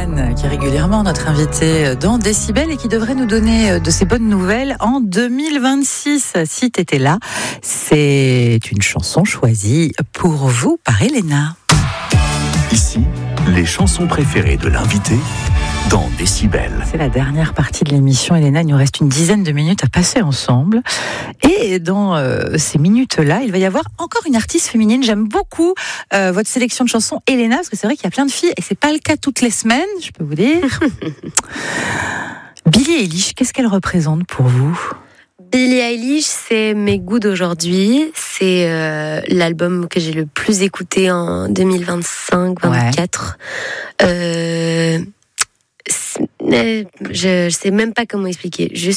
Hélène, qui est régulièrement notre invitée dans Décibel et qui devrait nous donner de ses bonnes nouvelles en 2026. Si t'étais là, c'est une chanson choisie pour vous par Elena. Ici, les chansons préférées de l'invité dans Décibel. C'est la dernière partie de l'émission, Elena. Il nous reste une dizaine de minutes à passer ensemble. Et dans ces minutes-là, il va y avoir encore une artiste féminine. J'aime beaucoup votre sélection de chansons, Elena, parce que c'est vrai qu'il y a plein de filles et c'est pas le cas toutes les semaines, je peux vous dire. Billie Eilish, qu'est-ce qu'elle représente pour vous ? Billie Eilish, c'est mes goûts d'aujourd'hui. C'est l'album que j'ai le plus écouté en 2025-24. Ouais. Je sais même pas comment expliquer.